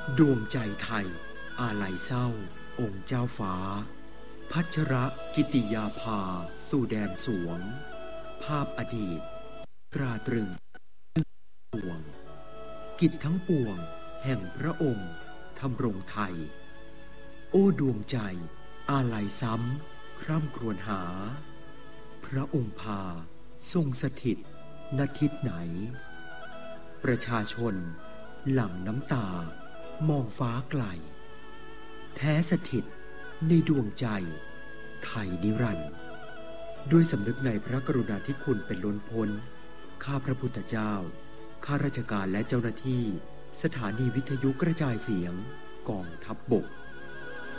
ดวงใจไทยอาลัยเศร้าองค์เจ้าฟ้าพัชรกิติยาภาสู่แดนสวงภาพอดีตตราตรึงสวงกิจทั้งปวงแห่งพระองค์ทำรงไทยโอ้ดวงใจอาลัยซ้ำคร่ำครวญหาพระองค์พาทรงสถิตณทิศไหนประชาชนหลั่งน้ำตามองฟ้าไกลแท้สถิตในดวงใจไทยนิรันดร์ด้วยสำนึกในพระกรุณาธิคุณเป็นล้นพ้นข้าพระพุทธเจ้าข้าราชการและเจ้าหน้าที่สถานีวิทยุกระจายเสียงกองทัพบก